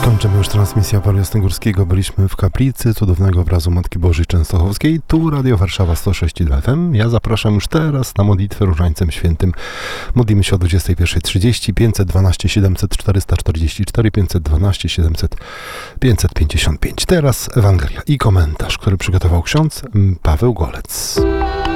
Kończymy już transmisję apelu jasnogórskiego. Byliśmy w kaplicy cudownego obrazu Matki Bożej Częstochowskiej. Tu Radio Warszawa 106,2 FM. Ja zapraszam już teraz na modlitwę Różańcem Świętym. Modlimy się o 21:30, 512 700 444, 512 700 555. Teraz Ewangelia i komentarz, który przygotował ksiądz Paweł Golec.